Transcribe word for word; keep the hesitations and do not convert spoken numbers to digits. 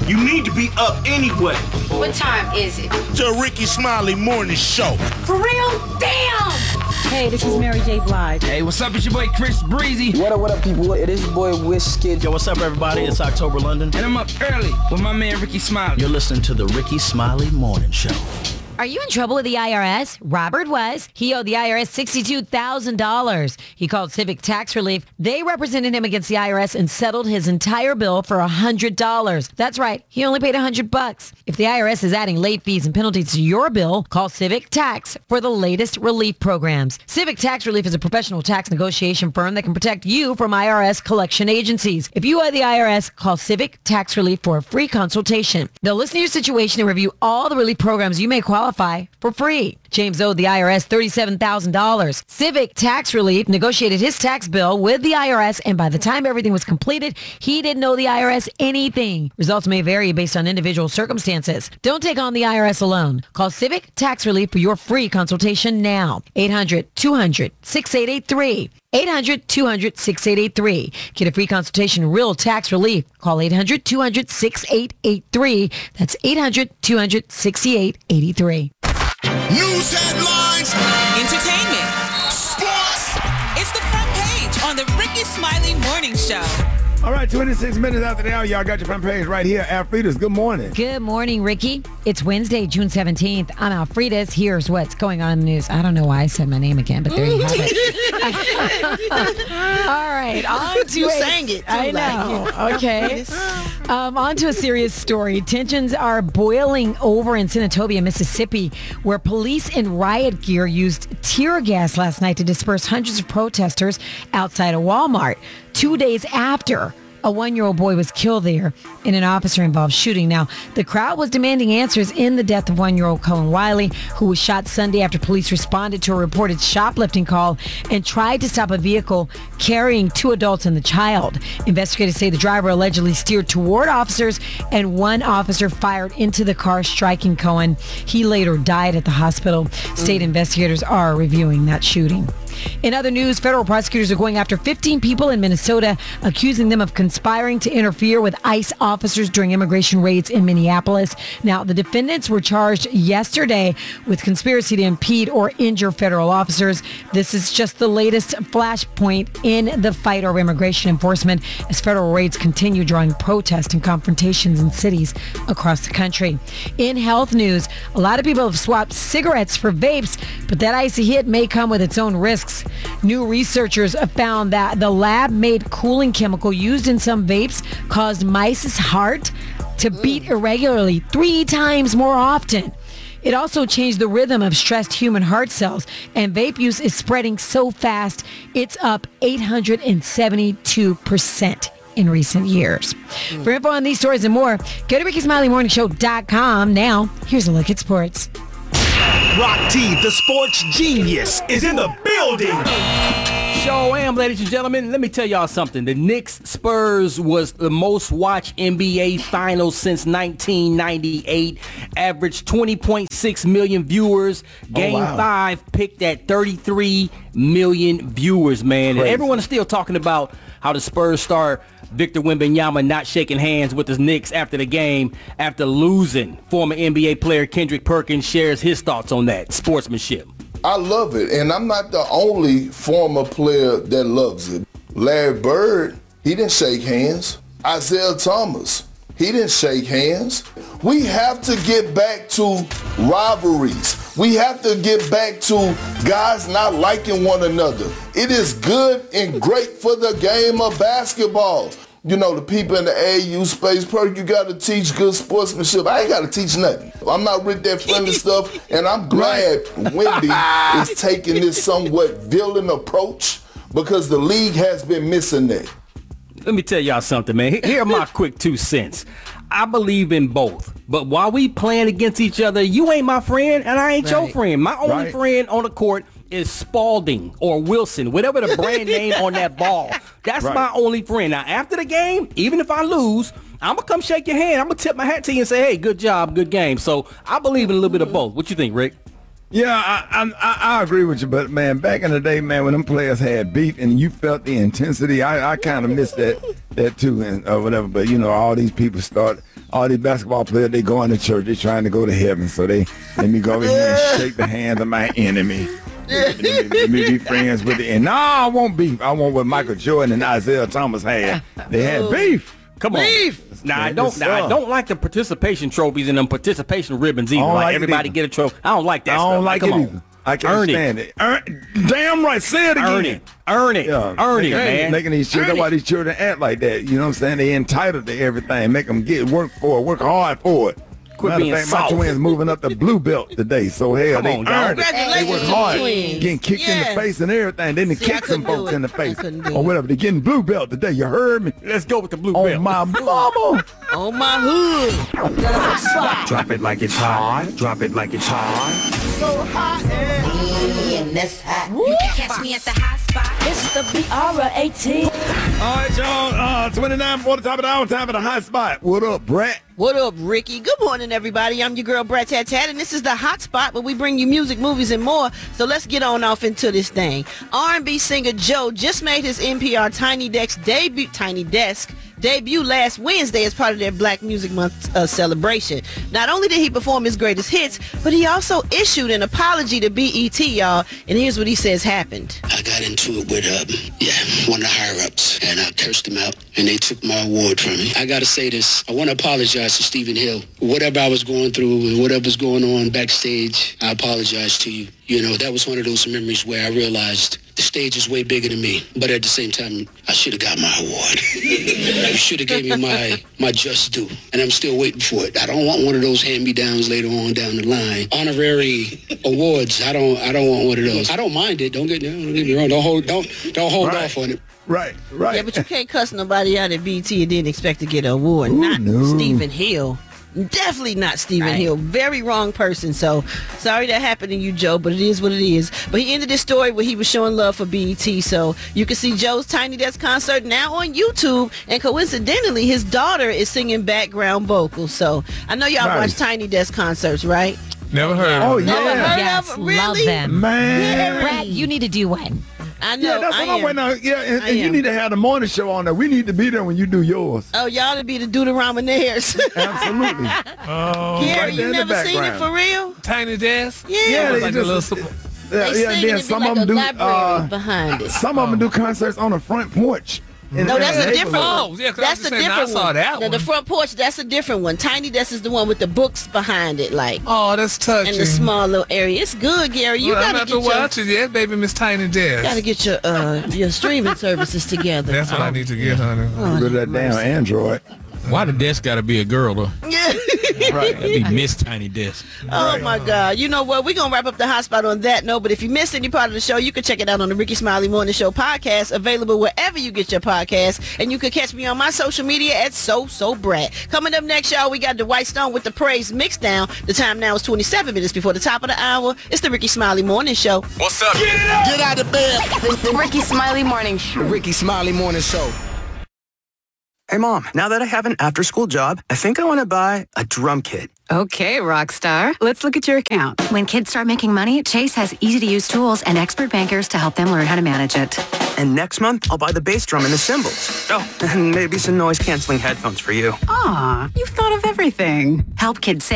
You need to be up anyway. What time is it? The Ricky Smiley Morning Show. For real? Damn! Hey, this is Mary J. Blige. Hey, what's up? It's your boy Chris Breezy. What up, what up, people? It is your boy Wizkid. Yo, what's up, everybody? It's October London. And I'm up early with my man Ricky Smiley. You're listening to the Ricky Smiley Morning Show. Are you in trouble with the I R S? Robert was. He owed the I R S sixty-two thousand dollars. He called Civic Tax Relief. They represented him against the I R S and settled his entire bill for one hundred dollars. That's right. He only paid one hundred bucks. If the I R S is adding late fees and penalties to your bill, call Civic Tax for the latest relief programs. Civic Tax Relief is a professional tax negotiation firm that can protect you from I R S collection agencies. If you owe the I R S, call Civic Tax Relief for a free consultation. They'll listen to your situation and review all the relief programs you may qualify for free. James owed the I R S thirty-seven thousand dollars. Civic Tax Relief negotiated his tax bill with the I R S, and by the time everything was completed, he didn't owe the I R S anything. Results may vary based on individual circumstances. Don't take on the I R S alone. Call Civic Tax Relief for your free consultation now. eight hundred, two hundred, sixty-eight eighty-three. eight hundred, two hundred, sixty-eight eighty-three. Get a free consultation, real tax relief. Call eight hundred, two hundred, sixty-eight eighty-three. That's eight hundred, two hundred, sixty-eight eighty-three. News headlines. Entertainment. Sports. It's the front page on the Ricky Smiley Morning Show. All right, twenty-six minutes after the hour, y'all got your front page right here. Alfredas, good morning. Good morning, Ricky. It's Wednesday, June seventeenth. I'm Alfredas. Here's what's going on in the news. I don't know why I said my name again, but there you have it. All right, on to you a, sang it, too, I know. Like, okay. Um, on to a serious story. Tensions are boiling over in Senatobia, Mississippi, where police in riot gear used tear gas last night to disperse hundreds of protesters outside a Walmart. Two days after a one-year-old boy was killed there in an officer-involved shooting. Now, the crowd was demanding answers in the death of one-year-old Cohen Wiley, who was shot Sunday after police responded to a reported shoplifting call and tried to stop a vehicle carrying two adults and the child. Investigators say the driver allegedly steered toward officers and one officer fired into the car, striking Cohen. He later died at the hospital. State investigators are reviewing that shooting. In other news, federal prosecutors are going after fifteen people in Minnesota, accusing them of conspiring to interfere with ICE officers during immigration raids in Minneapolis. Now, the defendants were charged yesterday with conspiracy to impede or injure federal officers. This is just the latest flashpoint in the fight over immigration enforcement as federal raids continue drawing protests and confrontations in cities across the country. In health news, a lot of people have swapped cigarettes for vapes, but that icy hit may come with its own risks. New researchers have found that the lab-made cooling chemical used in some vapes caused mice's heart to beat irregularly three times more often. It also changed the rhythm of stressed human heart cells, and vape use is spreading so fast, it's up eight hundred seventy-two percent in recent years. Mm. For info on these stories and more, go to Ricky Smiley Morning Show dot com. Now, here's a look at sports. Rock T, the sports genius, is in the building. Show am, ladies and gentlemen. Let me tell y'all something. The Knicks Spurs was the most watched N B A finals since nineteen ninety-eight. Averaged twenty point six million viewers. Game oh, wow. five picked at thirty-three million viewers, man. Crazy. And everyone is still talking about how the Spurs star Victor Wembanyama not shaking hands with the Knicks after the game after losing. Former N B A player Kendrick Perkins shares his thoughts on that sportsmanship. I love it, and I'm not the only former player that loves it. Larry Bird, he didn't shake hands. Isaiah Thomas, he didn't shake hands. We have to get back to rivalries. We have to get back to guys not liking one another. It is good and great for the game of basketball. You know, the people in the A A U space, Perk, you got to teach good sportsmanship. I ain't got to teach nothing. I'm not with that friendly stuff, and I'm glad Wendy is taking this somewhat villain approach because the league has been missing that. Let me tell y'all something, man. Here are my quick two cents. I believe in both. But while we playing against each other, you ain't my friend, and I ain't right. your friend. My only right. friend on the court is Spalding or Wilson, whatever the brand name on that ball. That's right. my only friend. Now, after the game, even if I lose, I'm going to come shake your hand. I'm going to tip my hat to you and say, hey, good job, good game. So I believe in a little bit of both. What you think, Rick? Yeah, I, I I agree with you, but man, back in the day, man, when them players had beef and you felt the intensity, I, I kind of missed that that too, and or whatever. But you know, all these people start all these basketball players, they go into church, they trying to go to heaven, so they let me go over here and shake the hands of my enemy. Let me, let me be friends with it. And no, I won't beef. I want what Michael Jordan and Isaiah Thomas had. They had beef. Come on. Beef. Now I don't. Now I don't like the participation trophies and them participation ribbons either. I don't Like, like it everybody either. get a trophy. I don't like that I stuff. don't like Come it on. either. I can't Earn stand it. Earn, damn right. Say it again. Earn it. Earn it. Yeah, Earn it, making, man. Making these children, that's why these children act like that. You know what I'm saying? They entitled to everything. Make them get work for it, work hard for it. Quit Matter being of fact, my soft. twins moving up the blue belt today. So hell, Come they on, dog. earned it. They Congratulations work to the hard, twins. getting kicked in Yes. the face and everything. Then they See, I kick some couldn't do folks it. in the I face couldn't do or it. whatever. They getting blue belt today. You heard me? Let's go with the blue On belt. my mama. Oh my hood. Drop it like it's hot. Drop it like it's hot. And that's hot. You can catch me at the hot spot. It's the B R eighteen. All right, y'all. Uh, twenty-nine before the top of the hour. Time for the hot spot. What up, Brett? What up, Ricky? Good morning, everybody. I'm your girl, Brat Tat Tat, and this is the Hot Spot where we bring you music, movies, and more. So let's get on off into this thing. R and B singer Joe just made his N P R Tiny Desk debut, Tiny Desk debut last Wednesday as part of their Black Music Month uh, celebration. Not only did he perform his greatest hits, but he also issued an apology to B E T, y'all. And here's what he says happened. I got into it with, um, yeah, one of the higher-ups, and I cursed them out, and they took my award from me. I got to say this. I want to apologize to Stephen Hill. Whatever I was going through and whatever's going on backstage, I apologize to you. You know, that was one of those memories where I realized the stage is way bigger than me, but at the same time, I should have got my award. You should have gave me my, my just due, and I'm still waiting for it. I don't want one of those hand-me-downs later on down the line. Honorary awards, I don't I don't want one of those. I don't mind it. Don't get, don't get me wrong. Don't hold, don't, don't hold Right. off on it. Right, right. Yeah, but you can't cuss nobody out at B E T and then expect to get an award. Ooh, not no. Stephen Hill. Definitely not Stephen Right. Hill. Very wrong person. So sorry that happened to you, Joe, but it is what it is. But he ended this story where he was showing love for B E T. So you can see Joe's Tiny Desk concert now on YouTube. And coincidentally, his daughter is singing background vocals. So I know y'all Nice. watch Tiny Desk concerts, right? Never heard Oh, of it. Never yeah. heard Yes, of it? love Really? them. Man. Brad, you need to do one. I know. Yeah, that's I what I'm am. waiting on. Yeah, and, I and you am. need to have the morning show on there. We need to be there when you do yours. Oh, y'all to be the Deuteronomaires. Absolutely. Oh, Gary, right there you in the never seen it background. for real? Tiny Desk? Yeah. Yeah, It was they like just- a little super- Yeah, They yeah. sing Then and it be some like of them a do. library Uh, behind it. some of them do concerts on the front porch. In No, the that's a neighborhood. different Oh, one. yeah, 'cause I That's was a saying, I different saw one. that Now, the one. front porch, that's a different one. Tiny Desk is the one with the books behind it, like, Oh, that's touching. and the small little area. It's good, Gary. You Well, I'm gotta not get to your, watch it yet, baby, Miss Tiny Desk. gotta get your uh your streaming services together. That's what I need to get, honey. Go to that damn Android. Why the desk got to be a girl, though? Yeah. Right. That'd be Miss Tiny Desk. Oh my God. You know what? We're going to wrap up the hot spot on that note. But if you missed any part of the show, you can check it out on the Ricky Smiley Morning Show podcast, available wherever you get your podcast. And you can catch me on my social media at So So Brat. Coming up next, y'all, we got Dwight Stone with the Praise Mixdown. The time now is twenty-seven minutes before the top of the hour. It's the Ricky Smiley Morning Show. What's up? Get it up! Get out of bed! The Ricky Smiley Morning Show. Ricky Smiley Morning Show. Hey, Mom, now that I have an after-school job, I think I want to buy a drum kit. Okay, Rockstar. Let's look at your account. When kids start making money, Chase has easy-to-use tools and expert bankers to help them learn how to manage it. And next month, I'll buy the bass drum and the cymbals. Oh, and maybe some noise-canceling headphones for you. Aw, you've thought of everything. Help kids save.